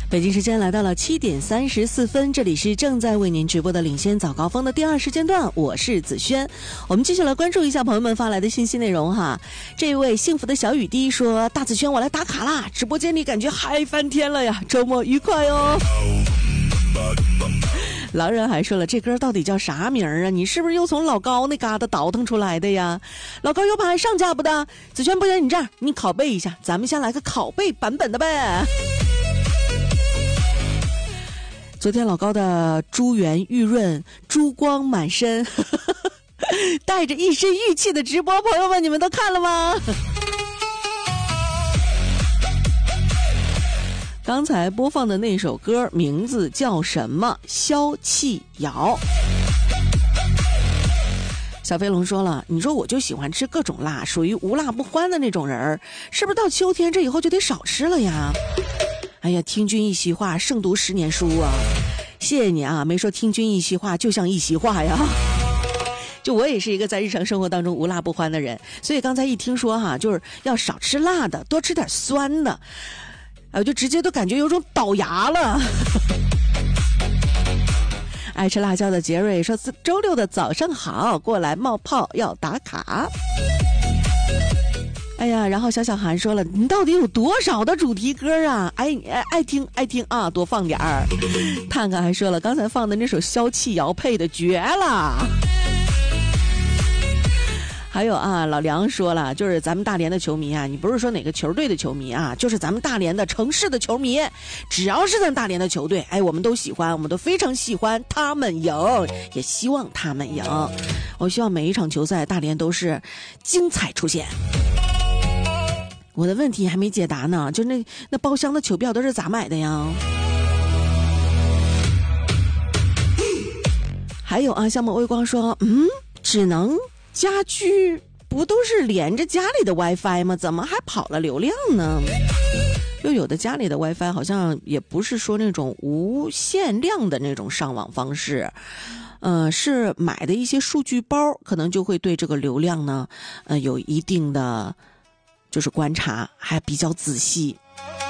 北京时间来到了7点34分，这里是正在为您直播的领先早高峰的第2时间段，我是子轩。我们继续来关注一下朋友们发来的信息内容哈。这位幸福的小雨滴说：大子轩，我来打卡啦，直播间里感觉嗨翻天了呀，周末愉快哦。狼人还说了，这歌到底叫啥名啊？你是不是又从老高那嘎达倒腾出来的呀？老高有盘上架不的？子轩，不行，你这样，你拷贝一下，咱们先来个拷贝版本的呗。昨天老高的珠圆玉润，珠光满身，带着一身玉气的直播，朋友们，你们都看了吗？刚才播放的那首歌名字叫什么？消气谣。小飞龙说了，你说我就喜欢吃各种辣，属于无辣不欢的那种人，是不是到秋天这以后就得少吃了呀？哎呀，听君一席话，胜读10年书啊！谢谢你啊，没说听君一席话就像一席话呀。就我也是一个在日常生活当中无辣不欢的人，所以刚才一听说哈，就是要少吃辣的，多吃点酸的，我就直接都感觉有种倒牙了。爱吃辣椒的杰瑞说，周六的早上好，过来冒泡要打卡。哎呀，然后小韩说了，你到底有多少的主题歌啊？爱听啊，多放点儿。探看还说了，刚才放的那首消气谣配的绝了。还有啊，老梁说了，就是咱们大连的球迷啊，你不是说哪个球队的球迷啊，就是咱们大连的城市的球迷，只要是咱大连的球队，哎，我们都喜欢，我们都非常喜欢他们赢，也希望他们赢。我希望每一场球赛大连都是精彩出现。我的问题还没解答呢，就那包厢的球票都是咋买的呀？还有啊，像我微光说，智能家居不都是连着家里的 WiFi 吗？怎么还跑了流量呢？又有的家里的 WiFi 好像也不是说那种无限量的那种上网方式，是买的一些数据包，可能就会对这个流量呢，有一定的就是观察，还比较仔细。